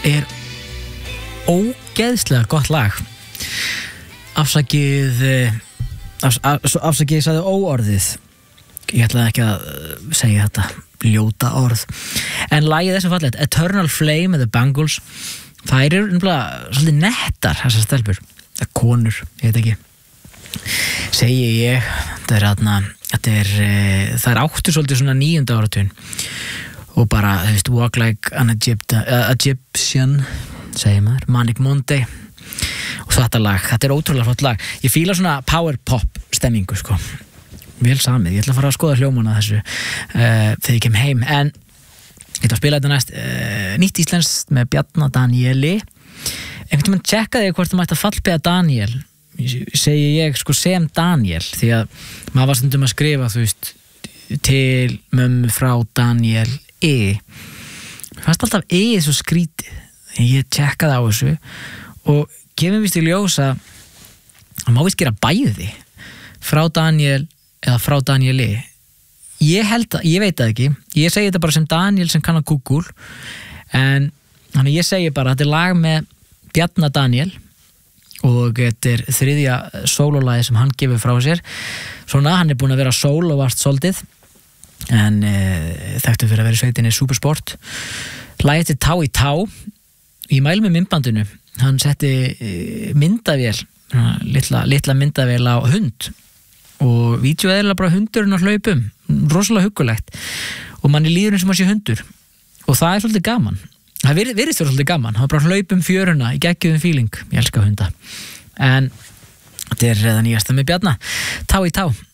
ógeðslega gott lag. Afsakið ég sagði óorðið. Ég ætlaði ekki að segja þetta ljóta orð. En lagið þessu fallegt, Eternal Flame með The Bangles, þær eru nefnilega svolítið nettar, þessar stelpur. Konur, ég veit ekki. Segi ég, það er áttu svolítið svona 9. áratuginn. Og bara, þú veist, Walk Like an Egyptian, segir maður, Manic Monday. Og þetta lag, þetta er ótrúlega flott lag. Ég fíla svona power pop stemmingu, sko. Vel samið, ég ætla að fara að skoða hljómana þessu þegar ég kem heim. En ég ætla að spila þetta næst nýtt íslenskt með Bjarna Danieli. Einhvern tímann tjekkaði ég hvort það mætti að fallbeygja Daniel. Segi ég sko sem Daniel, því að maður var stundum að skrifa, þú veist, til mömmu frá Daniel Mér fannst alltaf svo skrítið. Ég tjekkaði á þessu og kemur víst í ljós að má víst gera bæði frá Daniel eða frá Danieli. Ég veit það ekki. Ég segi þetta bara sem Daniel sem kann að Google, en þannig ég segi bara að þetta er lag með Bjarna Daniel og þetta er 3. sólólagið sem hann gefur frá sér. Svona, hann er búinn að vera sólóvart soldið, en þekktur fyrir að vera í sveitinni Supersport. Lagið til Tá í Tá. Ég mæli með myndbandinu. Hann setti myndavél, litla myndavél á hund, og vídeóið er bara hundurinn á hlaupum, rosalega huggulegt, og manni líður eins og maður sé hundur, og það er svolítið gaman. Það virðist svolítið gaman. Það er bara hlaupum fjöruna í geggjuðum feeling. Ég elska hunda. En þetta er það nýjasta með Bjarna. Tá í Tá.